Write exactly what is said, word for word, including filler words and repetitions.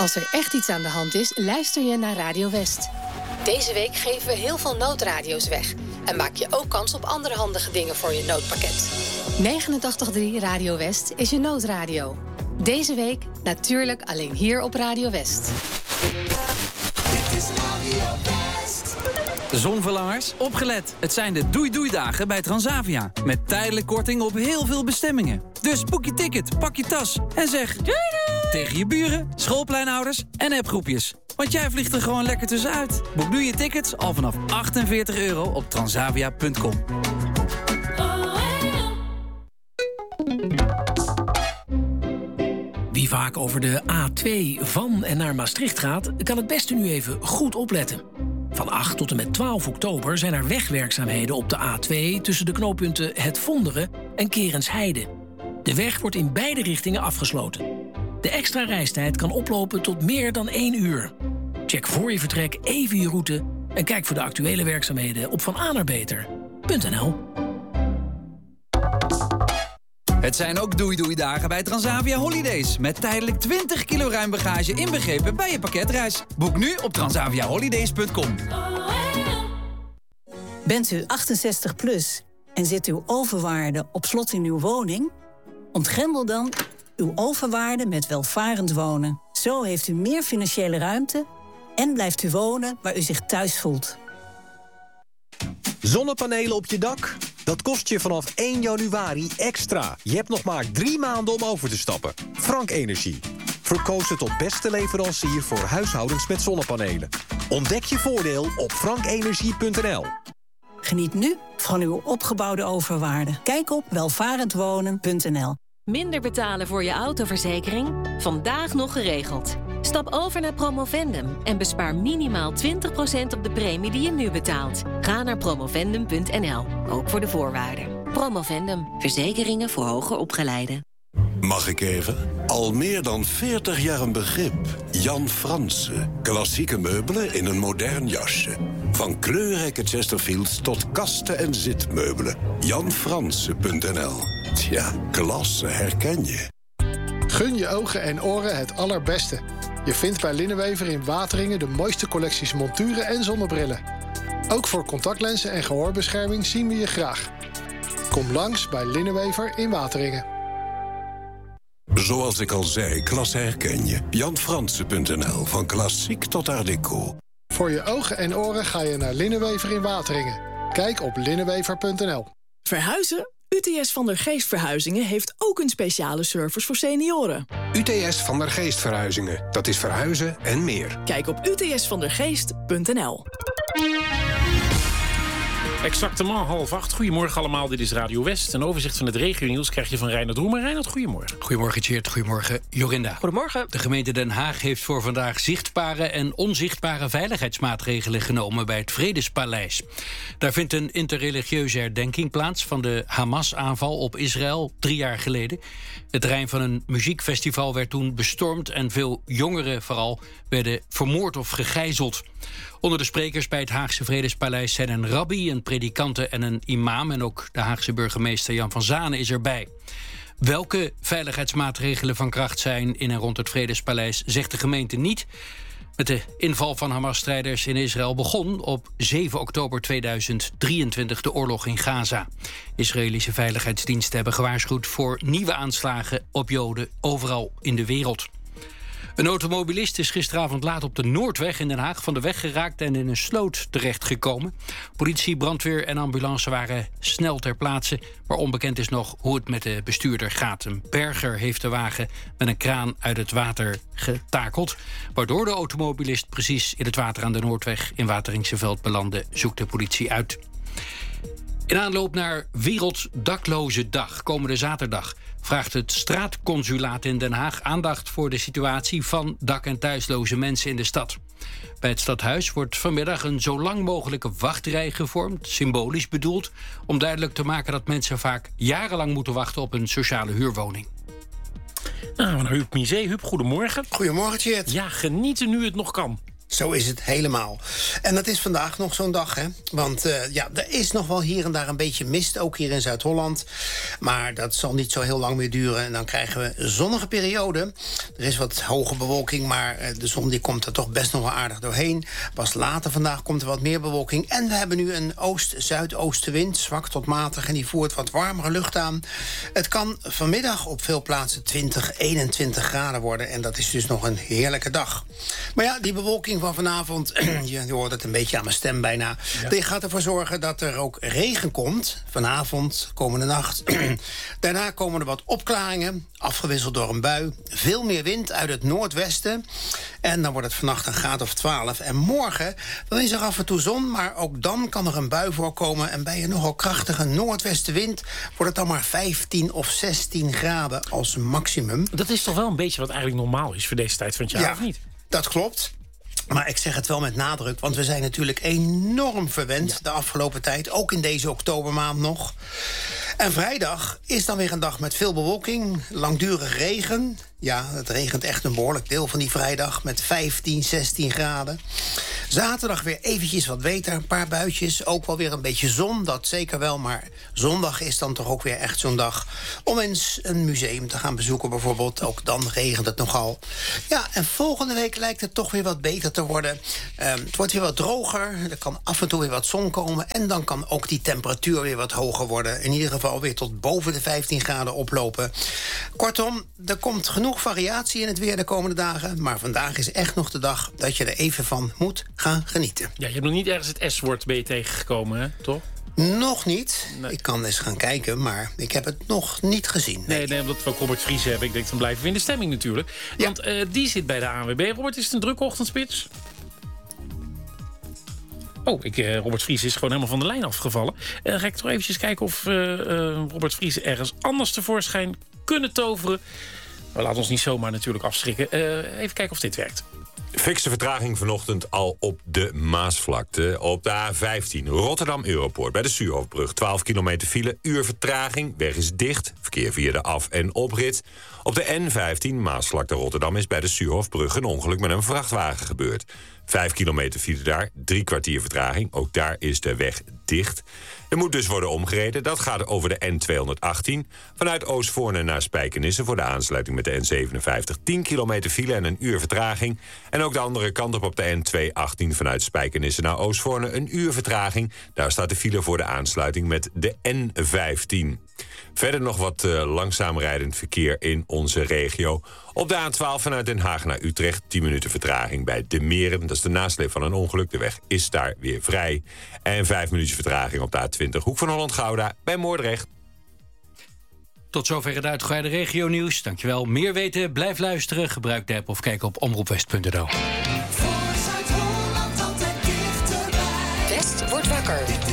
Als er echt iets aan de hand is, luister je naar Radio West. Deze week geven we heel veel noodradio's weg. En maak je ook kans op andere handige dingen voor je noodpakket. negenentachtig komma drie Radio West is je noodradio. Deze week natuurlijk alleen hier op Radio West. Dit is Radio West. Zonverlangers, opgelet. Het zijn de doei-doei-dagen bij Transavia. Met tijdelijk korting op heel veel bestemmingen. Dus boek je ticket, pak je tas en zeg... Doei doei! Tegen je buren, schoolpleinouders en appgroepjes. Want jij vliegt er gewoon lekker tussenuit. Boek nu je tickets al vanaf achtenveertig euro op transavia punt com. Wie vaak over de A twee van en naar Maastricht gaat, kan het beste nu even goed opletten. Van acht tot en met twaalf oktober zijn er wegwerkzaamheden op de A twee... tussen de knooppunten Het Vonderen en Kerensheide. De weg wordt in beide richtingen afgesloten. De extra reistijd kan oplopen tot meer dan één uur. Check voor je vertrek even je route... en kijk voor de actuele werkzaamheden op van a naar beter punt n l. Het zijn ook doei-doei-dagen bij Transavia Holidays. Met tijdelijk twintig kilo ruim bagage inbegrepen bij je pakketreis. Boek nu op transavia holidays punt com. Bent u achtenzestig plus en zit uw overwaarde op slot in uw woning? Ontgrendel dan uw overwaarde met welvarend wonen. Zo heeft u meer financiële ruimte en blijft u wonen waar u zich thuis voelt. Zonnepanelen op je dak? Dat kost je vanaf één januari extra. Je hebt nog maar drie maanden om over te stappen. Frank Energie. Verkozen tot beste leverancier voor huishoudens met zonnepanelen. Ontdek je voordeel op frank energie punt n l. Geniet nu van uw opgebouwde overwaarde. Kijk op welvarendwonen punt n l. Minder betalen voor je autoverzekering? Vandaag nog geregeld. Stap over naar Promovendum en bespaar minimaal twintig procent op de premie die je nu betaalt. Ga naar promovendum punt n l, ook voor de voorwaarden. Promovendum, verzekeringen voor hoger opgeleiden. Mag ik even? Al meer dan veertig jaar een begrip. Jan Fransen. Klassieke meubelen in een modern jasje. Van kleurrijke Chesterfields tot kasten en zitmeubelen. jan fransen punt n l. Tja, klasse herken je. Gun je ogen en oren het allerbeste. Je vindt bij Linnenwever in Wateringen de mooiste collecties monturen en zonnebrillen. Ook voor contactlenzen en gehoorbescherming zien we je graag. Kom langs bij Linnenwever in Wateringen. Zoals ik al zei, klasse herken je. jan fransen punt n l, van klassiek tot art déco. Voor je ogen en oren ga je naar Linnenwever in Wateringen. Kijk op linnenwever punt n l. Verhuizen? U T S Van der Geest Verhuizingen heeft ook een speciale service voor senioren. U T S Van der Geest Verhuizingen. Dat is verhuizen en meer. Kijk op u t s van der geest punt n l. Exactement half acht. Goedemorgen allemaal, dit is Radio West. Een overzicht van het regionieuws krijg je van Reinhard Roemer. Reinhard, goedemorgen. Goedemorgen, Tjeerd. Goedemorgen, Jorinda. Goedemorgen. De gemeente Den Haag heeft voor vandaag zichtbare en onzichtbare veiligheidsmaatregelen genomen bij het Vredespaleis. Daar vindt een interreligieuze herdenking plaats van de Hamas-aanval op Israël drie jaar geleden. Het terrein van een muziekfestival werd toen bestormd en veel jongeren vooral werden vermoord of gegijzeld. Onder de sprekers bij het Haagse Vredespaleis zijn een rabbi, een predikante en een imam. En ook de Haagse burgemeester Jan van Zanen is erbij. Welke veiligheidsmaatregelen van kracht zijn in en rond het Vredespaleis zegt de gemeente niet. Met de inval van Hamas-strijders in Israël begon op zeven oktober tweeduizend drieëntwintig de oorlog in Gaza. Israëlische veiligheidsdiensten hebben gewaarschuwd voor nieuwe aanslagen op Joden overal in de wereld. Een automobilist is gisteravond laat op de Noordweg in Den Haag van de weg geraakt en in een sloot terechtgekomen. Politie, brandweer en ambulance waren snel ter plaatse, maar onbekend is nog hoe het met de bestuurder gaat. Een berger heeft de wagen met een kraan uit het water getakeld, waardoor de automobilist precies in het water aan de Noordweg in Wateringse Veld belandde, zoekt de politie uit. In aanloop naar Werelddakloze Dag, komende zaterdag, vraagt het straatconsulaat in Den Haag aandacht voor de situatie van dak- en thuisloze mensen in de stad. Bij het stadhuis wordt vanmiddag een zo lang mogelijke wachtrij gevormd, symbolisch bedoeld, om duidelijk te maken dat mensen vaak jarenlang moeten wachten op een sociale huurwoning. Nou, naar Huub Misé. Huub, goedemorgen. Goedemorgen, Tjeerd. Ja, genieten nu het nog kan. Zo is het helemaal. En dat is vandaag nog zo'n dag, hè? Want uh, ja, er is nog wel hier en daar een beetje mist, ook hier in Zuid-Holland. Maar dat zal niet zo heel lang meer duren. En dan krijgen we een zonnige periode. Er is wat hoge bewolking, maar uh, de zon die komt er toch best nog wel aardig doorheen. Pas later vandaag komt er wat meer bewolking. En we hebben nu een oost-zuidoostenwind, zwak tot matig. En die voert wat warmere lucht aan. Het kan vanmiddag op veel plaatsen twintig, eenentwintig graden worden. En dat is dus nog een heerlijke dag. Maar ja, die bewolking van vanavond, je, je hoort het een beetje aan mijn stem bijna. Ja. Die gaat ervoor zorgen dat er ook regen komt. Vanavond, komende nacht. Daarna komen er wat opklaringen, afgewisseld door een bui. Veel meer wind uit het noordwesten. En dan wordt het vannacht een graad of twaalf. En morgen, dan is er af en toe zon, maar ook dan kan er een bui voorkomen. En bij een nogal krachtige noordwestenwind wordt het dan maar vijftien of zestien graden als maximum. Dat is toch wel een beetje wat eigenlijk normaal is voor deze tijd van het jaar, ja, of niet? Dat klopt. Maar ik zeg het wel met nadruk, want we zijn natuurlijk enorm verwend ja. de afgelopen tijd. Ook in deze oktobermaand nog. En vrijdag is dan weer een dag met veel bewolking, langdurig regen. Ja, het regent echt een behoorlijk deel van die vrijdag met vijftien, zestien graden. Zaterdag weer eventjes wat beter, een paar buitjes. Ook wel weer een beetje zon, dat zeker wel. Maar zondag is dan toch ook weer echt zo'n dag om eens een museum te gaan bezoeken bijvoorbeeld. Ook dan regent het nogal. Ja, en volgende week lijkt het toch weer wat beter te worden. Uh, het wordt weer wat droger, er kan af en toe weer wat zon komen. En dan kan ook die temperatuur weer wat hoger worden. In ieder geval weer tot boven de vijftien graden oplopen. Kortom, er komt genoeg variatie in het weer de komende dagen. Maar vandaag is echt nog de dag dat je er even van moet gaan genieten. Ja, je hebt nog niet ergens het S-woord ben je tegengekomen, hè? Toch? Nog niet. Nee. Ik kan eens gaan kijken, maar ik heb het nog niet gezien. Nee, nee, nee omdat we ook Robert Vries hebben. Ik denk, dan blijven we in de stemming natuurlijk. Ja. Want uh, die zit bij de A N W B. Robert, is het een drukke ochtendspits? Oh, ik, uh, Robert Vries is gewoon helemaal van de lijn afgevallen. En dan ga ik toch eventjes kijken of uh, uh, Robert Vries ergens anders tevoorschijn kunnen toveren. We laten ons niet zomaar natuurlijk afschrikken. Uh, even kijken of dit werkt. Fikse vertraging vanochtend al op de Maasvlakte. Op de A vijftien Rotterdam-Europoort bij de Suurhofbrug. twaalf kilometer file, uur vertraging. Weg is dicht. Verkeer via de af- en oprit. Op de N vijftien Maasvlakte-Rotterdam is bij de Suurhofbrug een ongeluk met een vrachtwagen gebeurd. Vijf kilometer file daar, drie kwartier vertraging. Ook daar is de weg dicht. Er moet dus worden omgereden. Dat gaat over de N tweehonderdachttien. Vanuit Oostvoorne naar Spijkenisse voor de aansluiting met de N zevenenvijftig. tien kilometer file en een uur vertraging. En ook de andere kant op op de N tweehonderdachttien vanuit Spijkenisse naar Oostvoorne. Een uur vertraging. Daar staat de file voor de aansluiting met de N vijftien. Verder nog wat uh, langzaam rijdend verkeer in onze regio. Op de A twaalf vanuit Den Haag naar Utrecht. tien minuten vertraging bij De Meren. Dat is de nasleep van een ongeluk. De weg is daar weer vrij. En vijf minuten vertraging op de A twintig. Hoek van Holland-Gouda bij Moordrecht. Tot zover het uitgebreide regionieuws. Dankjewel. Meer weten, blijf luisteren. Gebruik de app of kijk op omroepwest punt n l.